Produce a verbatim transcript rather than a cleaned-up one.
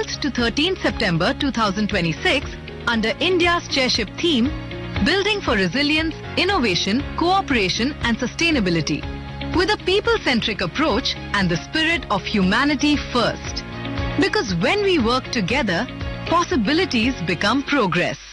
twelfth to thirteenth September two thousand twenty-six under India's chairship theme, Building for Resilience, Innovation, Cooperation and Sustainability, with a people-centric approach and the spirit of humanity first. Because when we work together, possibilities become progress.